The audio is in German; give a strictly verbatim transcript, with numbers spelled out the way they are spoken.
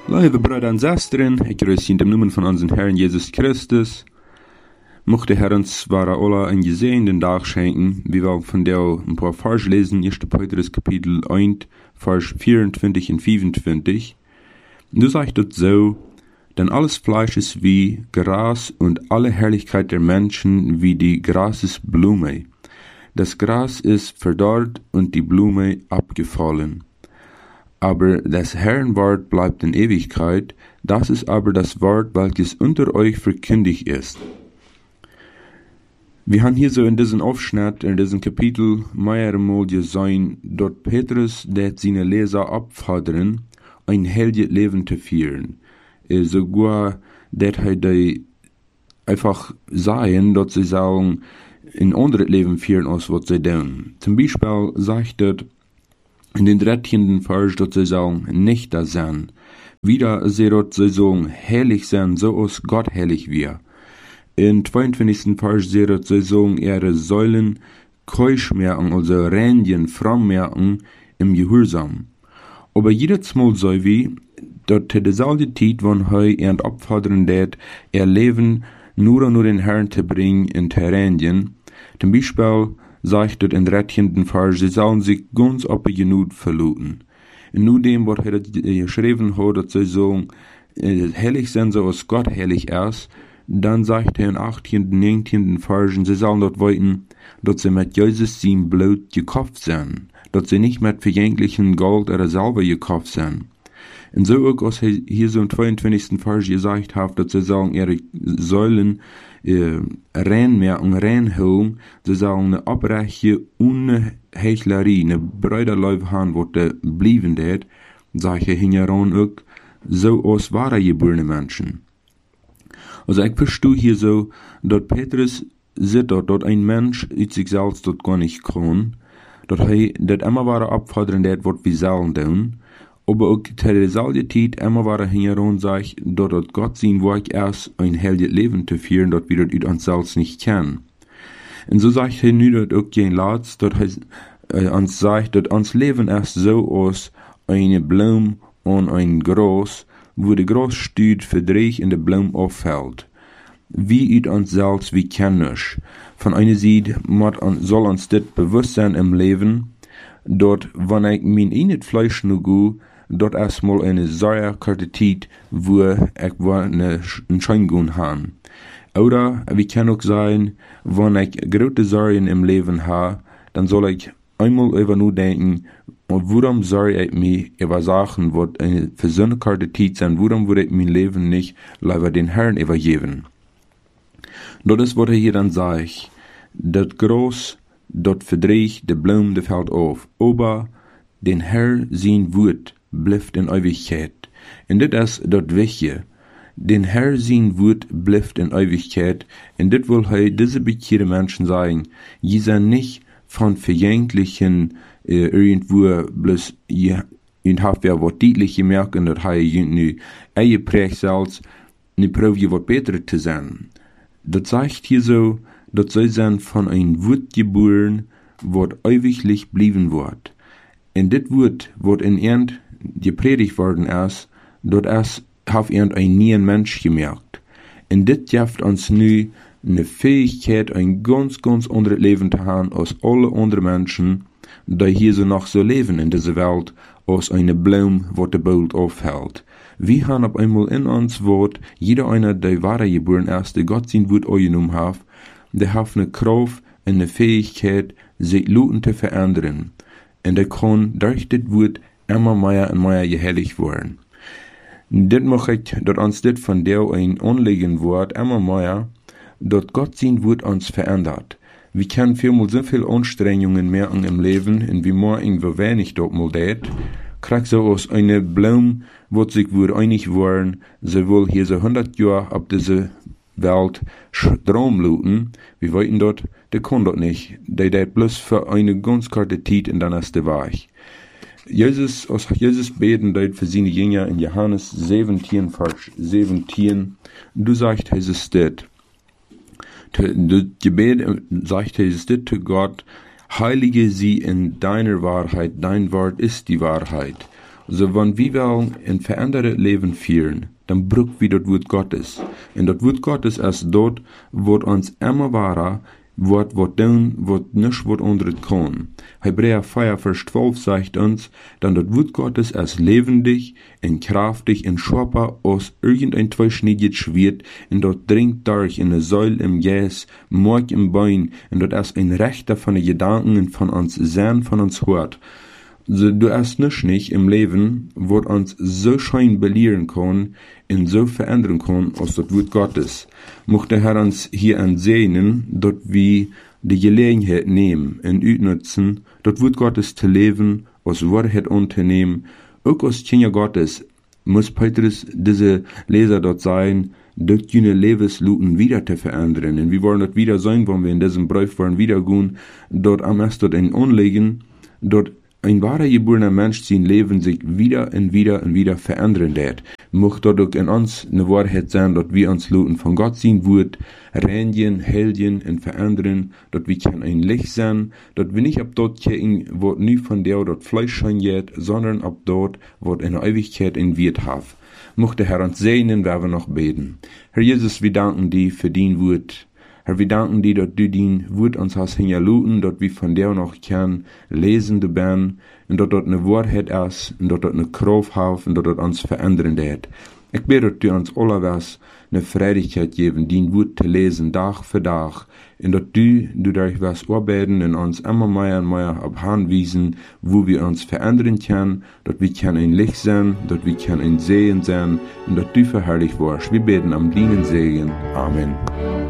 Lieve Brüder und Schwestern, ich grüße in dem Namen von unserem Herrn Jesus Christus. Mochte Herr uns wahre alle einen gesegneten Tag schenken, wie wir von der ein paar Vers lesen, erster Petrus Kapitel eins, Vers vierundzwanzig und fünfundzwanzig. Du sagst dort so, denn alles Fleisch ist wie Gras und alle Herrlichkeit der Menschen wie die Grasesblume. Das Gras ist verdorrt und die Blume abgefallen. Aber das Herrn Wort bleibt in Ewigkeit, das ist aber das Wort, welches unter euch verkündigt ist. Wir haben hier so in diesem Aufschnitt, in diesem Kapitel, mehrmals gesehen, dort Petrus, der seine Leser abfordern, ein heiliges Leben zu führen. Äh, sogar, dass er die einfach sagen, dass sie sagen, ein anderes Leben führen, als was sie tun. Zum Beispiel sagt er, in den dreizehnten Vers, dass sie sagen, nicht das sein. Wieder sie dort sie sagen, heilig sein, so als Gott heilig wir. In zweiundzwanzigsten Vers sie dort sie sagen, ihre Säulen keusch merken, also reinigen, fromm merken, im Gehorsam. Aber jedes Mal so wie, dort die selbe Zeit, wenn er ihren abfordern det, ihr Leben nur nur den Herrn zu bringen, in zu reinigen. Zum Beispiel, sagt dort in dreizehnten Vers, sie sollen sich ganz auf die Genut verluten. Und nur dem, was er geschrieben hat, dass sie sagen, heilig sind so, als Gott heilig ist, dann sagt er in achtzehnten, neunzehnten Versen, sie sollen dort weiten, dass sie mit Jesus sein Blut gekauft sind, dass sie nicht mit vergänglichen Gold oder Silber gekauft sind. Und so auch, als er hier so im zweiundzwanzigsten Vers gesagt hat, dass sie sagen, ihre Säulen äh, reinmerken, reinholen, sie sagen, eine Abreiche ohne Heuchlerie, eine Brüderleib haben, wo der blieben det, sag ich hingeran auch, so aus wahre geborene Menschen. Also ich verstehe hier so, dass Petrus sieht dort, dass ein Mensch in sich selbst dort gar nicht kann, dass er das immer wahre abfordern, das was wir sollen tun, aber auch zu derselben Zeit immer wahre hingeran sagt, dass dort Gott sein Werk erst ein heiliges Leben zu führen, dass wir dort uns selbst nicht kennen. Und so sagt er nu dort auch kein Latz, dass er äh, uns sagt, dass uns Leben erst so aus eine Blume und ein Gras, wo der Gras steht, verdreht in der Blume auffällt. Wie üt uns selbst, wie kennisch. Von einer Seite soll uns das bewusst sein im Leben, dort, wenn ich mein eigenes Fleisch nur gut, dort erstmal eine sehr kurze Zeit, wo ich eine Entscheidung habe. Oder, wie kann auch sein, wenn ich große Sorgen im Leben habe, dann soll ich einmal über nur denken, warum soll ich mich über Sachen, die eine für so eine kurze Zeit sind, warum würde ich mein Leben nicht lieber den Herrn übergeben? Das ist, was er hier dann sagt. Das Gras, das verdreht, der Blume, der fällt auf. Aber den Herr sein Wort bleibt in Ewigkeit. Und das ist das Wichtige. Den Herr sein Wort bleibt in Ewigkeit. Und das will er diese bekehrte Menschen sagen. Die sind nicht von vergänglichen, äh, irgendwo bloß, ihr habt ja was deutlich gemerkt, und das er nu eingeprägt selbst, ne Probe was besser zu sein. Das sagt hier so, dass sie sind von ein Wort geboren, was ewiglich blieben wird. Und das Wort, was in Ernd gepredigt worden ist, dort ist, hat Ernd ein neuen Mensch gemerkt. Und das gibt uns nu eine Fähigkeit, ein ganz, ganz anderes Leben zu haben, als alle anderen Menschen, die hier so noch so leben in dieser Welt, als eine Blume, die der Boot aufhält. Wir haben auf einmal in uns Wort, jeder einer, der wahre geboren ist, der Gott sein Wort angenommen hat, der hat eine Kraft und eine Fähigkeit, sich Leuten zu verändern. Und der kann durch das Wort immer mehr und mehr geheiligt werden. Das mache ich, dass uns das von der ein Anliegen wird, immer mehr, dass Gott sein Wort uns verändert. Wir können vielmal so viele Anstrengungen merken im Leben, und wie mehr irgendwo wenig dort mal das, kriegt so aus einer Blume, wo sich wohl einig waren, sie will hier so hundert Jahre auf diese Welt Strom looten, wir wollten dort, der kann dort nicht, der das bloß für eine ganz kurze Zeit und dann ist der Weg. Jesus, aus Jesus beten dort für seine Jünger in Johannes siebzehn, Vers siebzehn, du sagst, Jesus das. Das Gebet sagt Jesus das zu Gott, heilige sie in deiner Wahrheit, dein Wort ist die Wahrheit. So, wenn wir wollen ein verändertes Leben führen, dann brauchen wir das Wort Gottes. Und das Wort Gottes ist dort, wird uns immer wahrer, wird, wird tun, wird nicht, wird andere kann. Hebräer vier, Vers zwölf sagt uns, dann das Wort Gottes ist lebendig und kraftig und schärfer als irgendein zweischneidiges Schwert, und dort dringt durch in eine Säule im Gas, Mark im Bein, und dort ist ein Rechter von den Gedanken und von uns Sinn, von uns hört. So, du hast nicht nicht im Leben, wo uns so schön belehren kann und so verändern kann, als das Wort Gottes. Mochte der Herr uns hier ansehen, dort wir die Gelegenheit nehmen und utnutzen, das Wort Gottes zu leben, als Wahrheit unternehmen. Auch als Kinder Gottes muss Petrus diese Leser dort sein, dort jene Lebensluten wieder zu verändern. Und wir wollen dort wieder sein, wenn wir in diesem Brief wollen wieder gehen, dort am erst dort ein Anlegen, dort ein wahrer geborener Mensch sein Leben sich wieder und wieder und wieder verändern wird. Mocht dort auch in uns eine Wahrheit sein, dass wir uns Luten von Gott sein wird, reinigen, helden und verändern, dass wir können ein Licht sein, dass wir nicht ab dort gehen, wo nie von der dort Fleisch schein geht, sondern ab dort, wo in der Ewigkeit in wird haben. Mocht der Herr uns segnen, werden wir noch beten. Herr Jesus, wir danken dir für dein Wort. Herr, wir danken dir, dass du dein Wort uns hast hingeluten, dass wir von der noch können lesen, du ben, und dass dort eine Wahrheit ist, und dass dort eine Kraft hat, und dass dort uns verändern wird. Ich bete, dass du uns alle was eine Freudigkeit geben, dein Wort zu lesen, Tag für Tag, und dass du, du durch was arbeiten und uns immer mehr und mehr abhanwiesen, wo wir uns verändern können, dass wir können ein Licht sein, dass wir können ein Sehen sein, und dass du verherrlicht wirst. Wir beten am Dienen Segen. Amen.